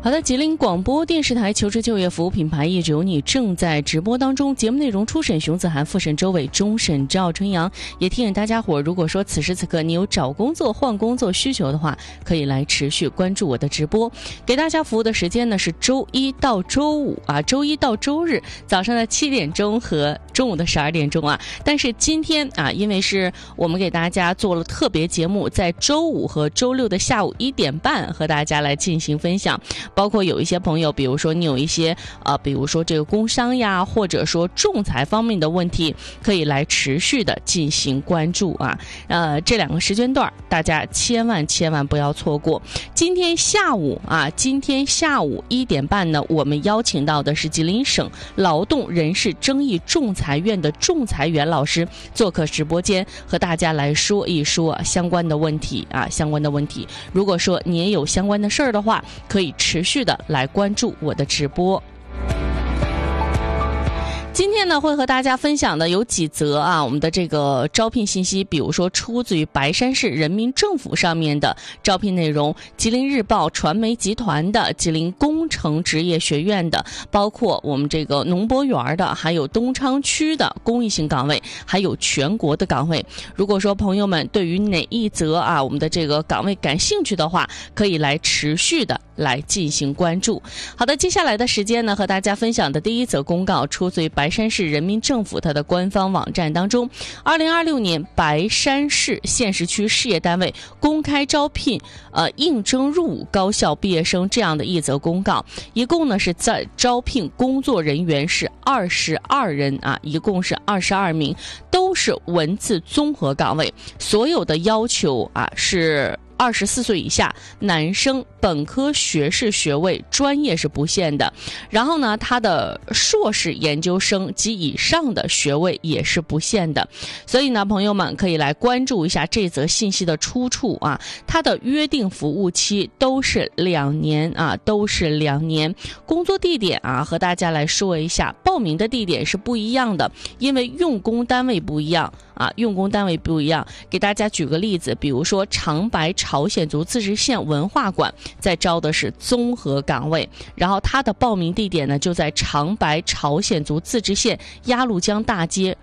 好的，吉林广播电视台求职就业服务品牌业者有你正在直播当中，节目内容初审熊子涵，复审周伟，终审赵春阳。也提醒大家伙，如果说此时此刻你有找工作换工作需求的话，可以来持续关注我的直播。给大家服务的时间呢是周一到周五啊，周一到周日早上的7点钟和中午的12点钟啊。但是今天啊，因为是我们给大家做了特别节目，在周五和周六的下午1点半和大家来进行分享。包括有一些朋友，比如说你有一些比如说这个工商呀，或者说仲裁方面的问题，可以来持续的进行关注啊。这2个时间段大家千万不要错过。今天下午1点半呢，我们邀请到的是吉林省劳动人事争议仲裁院的仲裁员老师做客直播间，和大家来说一说相关的问题啊，如果说你也有相关的事儿的话，可以持续的来关注我的直播。今天呢，会和大家分享的有几则啊，我们的这个招聘信息，比如说出自于白山市人民政府上面的招聘内容，吉林日报传媒集团的，吉林工程职业学院的，包括我们这个农博园的，还有东昌区的公益性岗位，还有全国的岗位。如果说朋友们对于哪一则啊我们的这个岗位感兴趣的话，可以来持续的来进行关注。好的，接下来的时间呢，和大家分享的第一则公告出自于白山市人民政府它的官方网站当中，2026年白山市县市区事业单位公开招聘应征入伍高校毕业生这样的一则公告，一共呢是在招聘工作人员是22人啊，一共是22名，都是文字综合岗位，所有的要求啊是24岁以下，男生本科学士学位，专业是不限的。然后呢，他的硕士研究生及以上的学位也是不限的。所以呢，朋友们可以来关注一下这则信息的出处啊，它的约定服务期都是2年啊，都是2年。工作地点啊，和大家来说一下，报名的地点是不一样的，因为用工单位不一样。给大家举个例子，比如说长白朝鲜族自治县文化馆在招的是综合岗位，然后它的报名地点呢就在长白朝鲜族自治县鸭绿江大街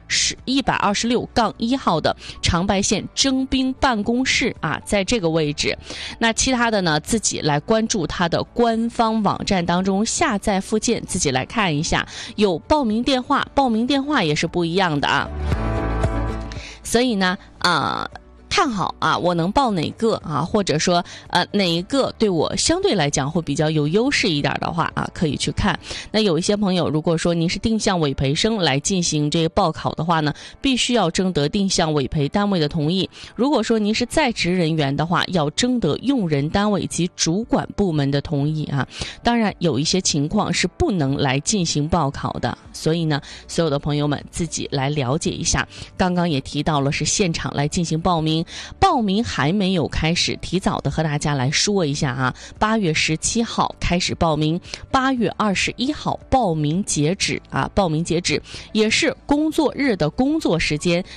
126-1号的长白县征兵办公室啊，在这个位置。那其他的呢，自己来关注它的官方网站当中下载附件，自己来看一下，有报名电话也是不一样的啊。所以呢看好啊，我能报哪个啊，或者说哪一个对我相对来讲会比较有优势一点的话啊，可以去看。那有一些朋友，如果说您是定向委培生来进行这个报考的话呢，必须要征得定向委培单位的同意。如果说您是在职人员的话，要征得用人单位及主管部门的同意啊。当然有一些情况是不能来进行报考的，所以呢，所有的朋友们自己来了解一下。刚刚也提到了是现场来进行报名还没有开始，提早的和大家来说一下啊，8月17号开始报名，8月21号报名截止啊，报名截止也是工作日的工作时间